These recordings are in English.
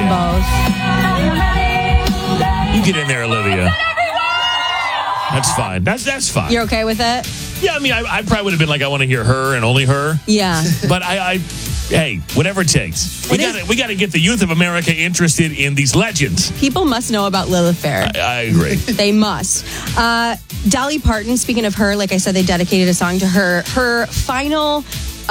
both. You get in there, Olivia. That's fine. That's fine. You're okay with it? Yeah, I mean, I probably would have been like, I want to hear her and only her. Yeah. But hey, whatever it takes. We got to get the youth of America interested in these legends. People must know about Lilith Fair. I agree. They must. Dolly Parton, speaking of her, like I said, they dedicated a song to her. Her final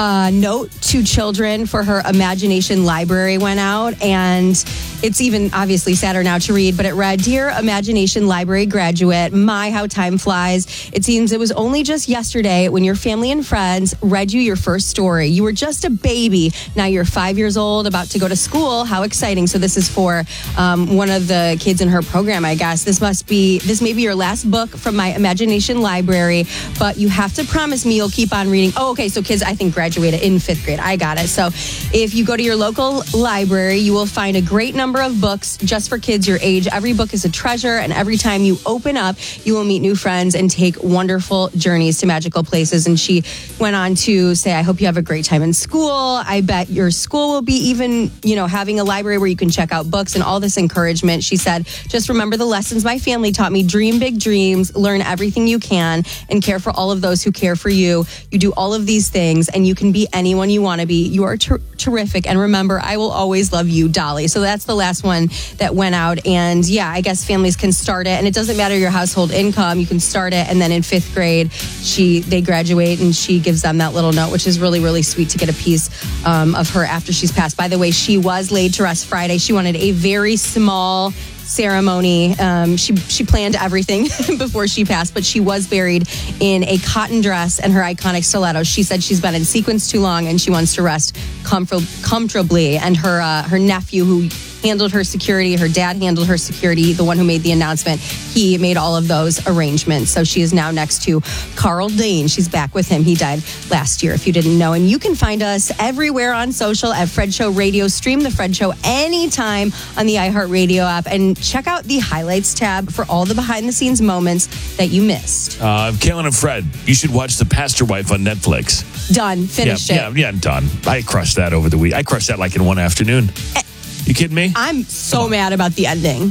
note to children for her Imagination Library went out, and it's even obviously sadder now to read, but it read, "Dear Imagination Library graduate, my, how time flies. It seems it was only just yesterday when your family and friends read you your first story. You were just a baby. Now you're 5 years old, about to go to school. How exciting." So this is for one of the kids in her program, I guess. This may be your last book from my Imagination Library, but you have to promise me you'll keep on reading. Oh, okay, so kids, I think, graduated in 5th grade. I got it. So if you go to your local library, you will find a great number of books just for kids your age. Every book is a treasure, and every time you open up, you will meet new friends and take wonderful journeys to magical places. And she went on to say, "I hope you have a great time in school. I bet your school will be even, having a library where you can check out books," and all this encouragement. She said, "Just remember the lessons my family taught me. Dream big dreams, learn everything you can, and care for all of those who care for you. You do all of these things, and you can be anyone you want to be. You are terrific. And remember, I will always love you, Dolly." So that's the last one that went out. And yeah, I guess families can start it, and it doesn't matter your household income. You can start it, and then in 5th grade, they graduate, and she gives them that little note, which is really, really sweet to get a piece of her after she's passed. By the way, she was laid to rest Friday. She wanted a very small ceremony. She planned everything before she passed, but she was buried in a cotton dress and her iconic stilettos. She said she's been in sequins too long and she wants to rest comfortably. And her nephew, who handled her security, her dad handled her security, the one who made the announcement, he made all of those arrangements. So she is now next to Carl Dane. She's back with him. He died last year, if you didn't know. And you can find us everywhere on social at Fred Show Radio. Stream The Fred Show anytime on the iHeartRadio app, and check out the highlights tab for all the behind-the-scenes moments that you missed. Kaylin and Fred, you should watch The Pastor Wife on Netflix. Done. Finished it. Yeah, done. I crushed that over the week. I crushed that like in one afternoon. You kidding me? I'm so mad about the ending.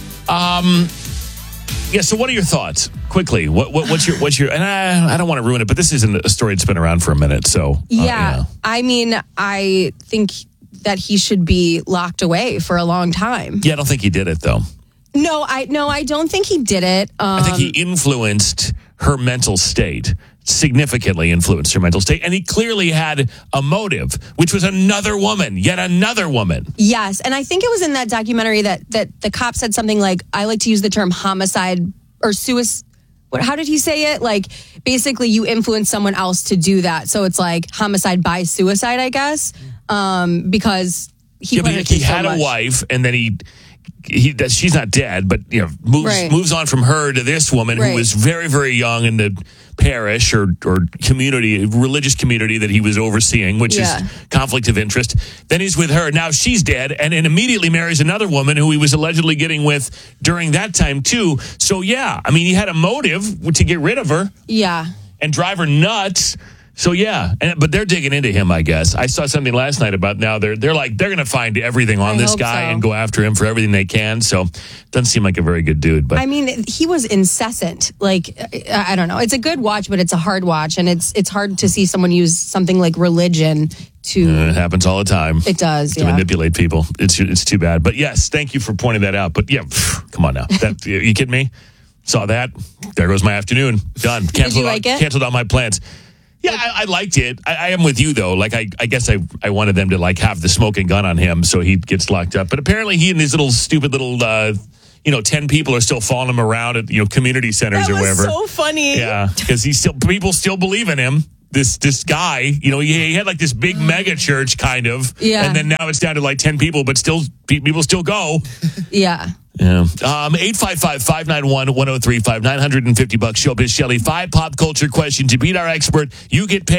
Yeah, so what are your thoughts? Quickly, what's your and I don't want to ruin it, but this isn't a story that's been around for a minute, so I mean, I think that he should be locked away for a long time. Yeah, I don't think he did it though. No, I don't think he did it. I think he influenced her mental state. Significantly influenced her mental state, and he clearly had a motive, which was yet another woman. Yes, and I think it was in that documentary that the cop said something like, I like to use the term homicide or suicide. How did he say it? Like, basically, you influence someone else to do that, so it's like homicide by suicide, I guess, because he had a wife, and then she's not dead, but moves on from her to this woman who was very, very young in the parish or community, religious community that he was overseeing, which is conflict of interest. Then he's with her. Now she's dead, and immediately marries another woman who he was allegedly getting with during that time too. So yeah, I mean, he had a motive to get rid of her. Yeah. And drive her nuts. So yeah, but they're digging into him, I guess. I saw something last night about now they're going to find everything on this guy and go after him for everything they can. So doesn't seem like a very good dude. But I mean, he was incessant. Like, I don't know. It's a good watch, but it's a hard watch, and it's hard to see someone use something like religion to. It happens all the time. It does to manipulate people. It's too bad. But yes, thank you for pointing that out. But yeah, come on now. You kidding me? Saw that. There goes my afternoon. Done. Did you like it? Canceled all my plans. Yeah, I liked it. I am with you, though. Like, I guess I wanted them to, like, have the smoking gun on him so he gets locked up. But apparently he and his stupid little 10 people are still following him around at, community centers or wherever. That was so funny. Yeah, because people still believe in him. This guy, he had like this big mega church kind of. Yeah. And then now it's down to like 10 people, but still people still go. Yeah. Yeah. 855-591-1035, $950 Showbiz Shelley. 5 pop culture questions. You beat our expert. You get paid.